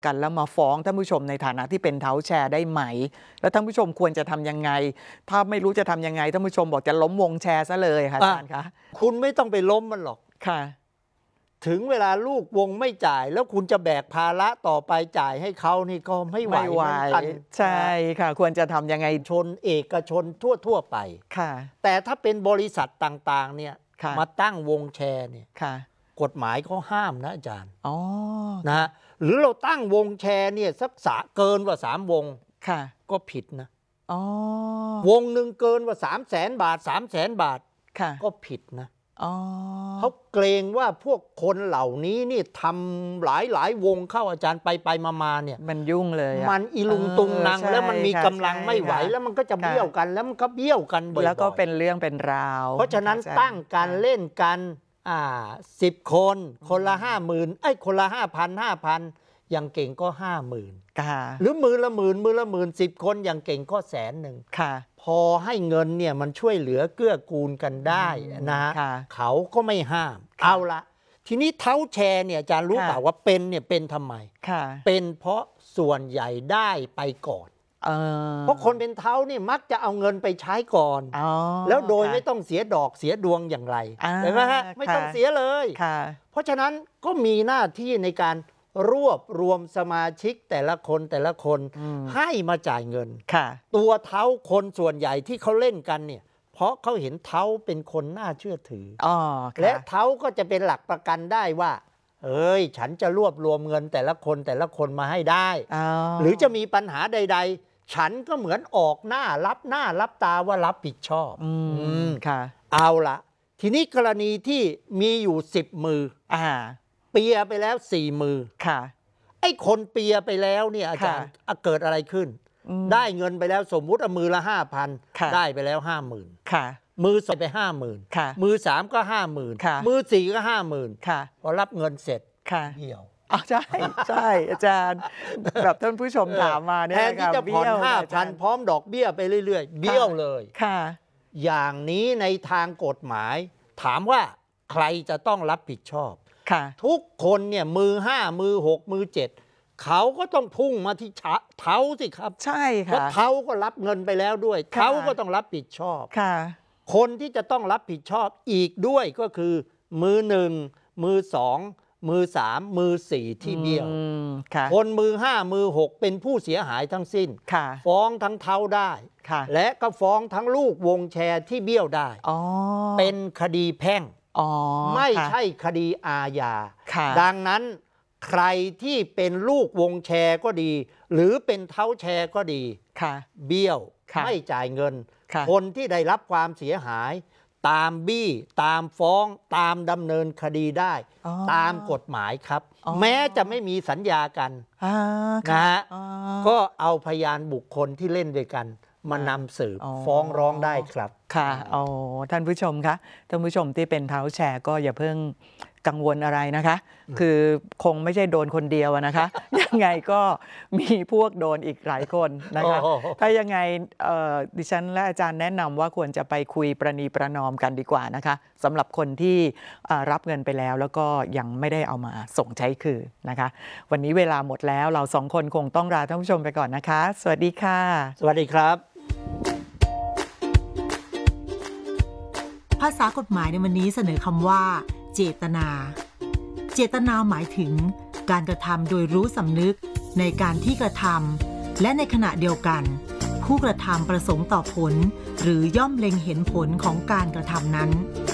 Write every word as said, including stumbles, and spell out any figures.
กันแล้วมาฟ้องท่านผู้ชมในฐานะที่เป็นเท้าแชร์ได้ไหมแล้วท่านผู้ชมควรจะทำยังไงถ้าไม่รู้จะทำยังไงท่านผู้ชมบอกจะล้มวงแชร์ซะเลยค่ะอาจารย์คะคุณไม่ต้องไปล้มมันหรอกค่ะถึงเวลาลูกวงไม่จ่ายแล้วคุณจะแบกภาระต่อไปจ่ายให้เขานี่ก็ไม่ไหวเหมือนกันใช่ค่ะควรจะทำยังไงชนเอกชนทั่วๆไปค่ะแต่ถ้าเป็นบริษัทต่างๆเนี่ยมาตั้งวงแชร์เนี่ยกฎหมายเขาห้ามนะอาจารย์อ๋อนะหรือเราตั้งวงแชร์เนี่ยสักสะเกินกว่าสามวงค่ะก็ผิดนะอ๋อวงหนึ่งเกินกว่าสามแสนบาทสามแสนบาทค่ะก็ผิดนะเขาเกรงว่าพวกคนเหล่านี้นี่ทำหลายหลายวงเข้าอาจารย์ไปไปมาๆเนี่ยมันยุ่งเลยมันอีลุงตุงนางแล้วมันมีกำลังไม่ไหวแล้วมันก็จะเบี้ยวกันแล้วมันก็เบี้ยวกันบ่อยๆแล้วก็เป็นเรื่องเป็นราวเพราะฉะนั้นตั้งการเล่นกันอ่าสิบคนคนละห้าหมื่นไอ้คนละห้าพันห้าพันอย่างเก่งก็ห้าหมื่นหรือมือละหมื่นมือละหมื่นสิบคนอย่างเก่งก็แสนหนึ่งพอให้เงินเนี่ยมันช่วยเหลือเกื้อกูลกันได้นะเขาก็ไม่ห้ามเอาละทีนี้เท้าแชร์เนี่ยอาจารย์รู้เปล่าว่าเป็นเนี่ยเป็นทำไมเป็นเพราะส่วนใหญ่ได้ไปก่อนเพราะคนเป็นเท้านี่มักจะเอาเงินไปใช้ก่อนแล้วโดยไม่ต้องเสียดอกเสียดวงอย่างไรเห็นไหมฮะไม่ต้องเสียเลยเพราะฉะนั้นก็มีหน้าที่ในการรวบรวมสมาชิกแต่ละคนแต่ละคนให้มาจ่ายเงินตัวเท้าคนส่วนใหญ่ที่เขาเล่นกันเนี่ยเพราะเขาเห็นเท้าเป็นคนน่าเชื่อถือและเท้าก็จะเป็นหลักประกันได้ว่าเอ้ยฉันจะรวบรวมเงินแต่ละคนแต่ละคนมาให้ได้หรือจะมีปัญหาใดๆฉันก็เหมือนออกหน้ารับหน้ารับตาว่ารับผิดชอบอืมค่ะเอาละทีนี้กรณีที่มีอยู่สิบมืออ่าเปียไปแล้วสี่มือค่ะไอ้คนเปียไปแล้วเนี่ยอาจารย์เกิดอะไรขึ้นได้เงินไปแล้วสมมุติเอามือละห้าพันได้ไปแล้วห้าหมื่นมือสองไปห้าหมื่นมือสามก็ห้าหมื่นมือสี่ก็ห้าหมื่นพอรับเงินเสร็จเบี้ยวอ๋อใช่ใช่อาจารย์แบบท่านผู้ชมถามมาเนี่ยแทนที่จะผ่อนห้าพันพร้อมดอกเบี้ยไปเรื่อยๆเบี้ยวเลยค่ะอย่างนี้ในทางกฎหมายถามว่าใครจะต้องรับผิดชอบทุกคนเนี่ยมือห้ามือหกมือเจ็ดเขาก็ต้องพุ่งมาที่เท้าสิครับใช่ค่ะเพราะเท้าก็รับเงินไปแล้วด้วยเท้าก็ต้องรับผิดชอบค่ะคนที่จะต้องรับผิดชอบอีกด้วยก็คือมือหนึ่งมือสองมือสามมือสี่ที่เบี้ยวคนมือห้ามือหกเป็นผู้เสียหายทั้งสิ้นฟ้องทั้งเท้าได้และก็ฟ้องทั้งลูกวงแชร์ที่เบี้ยวได้เป็นคดีแพ่งไม่ใช่คดีอาญาดังนั้นใครที่เป็นลูกวงแชร์ก็ดีหรือเป็นเท้าแชร์ก็ดีเบี้ยวไม่จ่ายเงินคนที่ได้รับความเสียหายตามบี้ตามฟ้องตามดำเนินคดีได้ตามกฎหมายครับแม้จะไม่มีสัญญากันนะฮะก็เอาพยานบุคคลที่เล่นด้วยกันมานำสืบฟ้องร้องได้ครับค่ะโอ้ท่านผู้ชมคะท่านผู้ชมที่เป็นเท้าแชร์ก็อย่าเพิ่งกังวลอะไรนะคะคือคงไม่ใช่โดนคนเดียวนะคะยังไงก็มีพวกโดนอีกหลายคนนะคะถ้ายังไงดิฉันและอาจารย์แนะนำว่าควรจะไปคุยประนีประนอมกันดีกว่านะคะสำหรับคนที่รับเงินไปแล้วแล้วก็ยังไม่ได้เอามาส่งใช้คืนนะคะวันนี้เวลาหมดแล้วเราสองคนคงต้องลาท่านผู้ชมไปก่อนนะคะสวัสดีค่ะสวัสดีครับภาษากฎหมายในวันนี้เสนอคำว่าเจตนาเจตนาหมายถึงการกระทำโดยรู้สำนึกในการที่กระทำและในขณะเดียวกันผู้กระทำประสงค์ต่อผลหรือย่อมเล็งเห็นผลของการกระทำนั้น